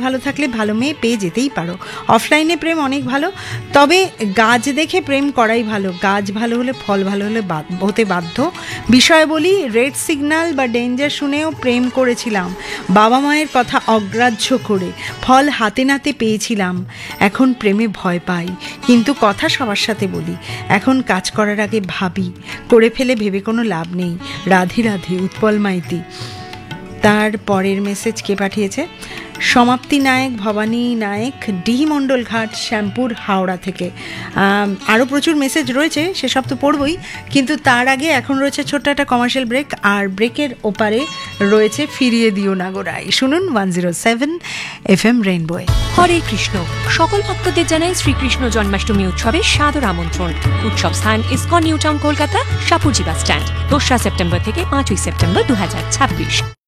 ভালো থাকলে ভালো মেয়ে পেয়ে যেতেই পারো। অফলাইনে প্রেম অনেক ভালো, তবে গাছ দেখে প্রেম করাই ভালো। গাছ ভালো হলে ফল ভালো হলে হতে বাধ্য। বিষয় বলি, রেড সিগন্যাল বা ডেঞ্জার শুনেও প্রেম করেছিলাম, বাবা মায়ের কথা অগ্রাহ্য করে। ফল হাতে নাতে পেয়েছিলাম। এখন প্রেমে ভয় পাই, কিন্তু কথা সবার সাথে বলি। এখন কাজ করার আগে ভাবি, করে ফেলে ভেবে কোনো লাভ নেই। রাধে রাধে, উৎপল মাইতি। তার পরের মেসেজ কে পাঠিয়েছে? সমাপ্তি নায়ক, ভবানী নায়ক, ডি মণ্ডল ঘাট, শ্যামপুর, হাওড়া থেকে। আরও প্রচুর মেসেজ রয়েছে, সেসব তো পড়বই, কিন্তু তার আগে এখন রয়েছে ছোট্ট একটা কমার্শিয়াল ব্রেক, আর ব্রেকের ওপারে রয়েছে ফিরিয়ে দিও না গোড়াই। শুনুন 107 FM রেইনবোয়। হরে কৃষ্ণ। সকল ভক্তদের জানাই শ্রীকৃষ্ণ জন্মাষ্টমী উৎসবের সাদর আমন্ত্রণ। উৎসব স্থান ISKCON new town, Kolkata, Shapoorji bus stand, 2রা September থেকে 5ই সেপ্টেম্বর 2026।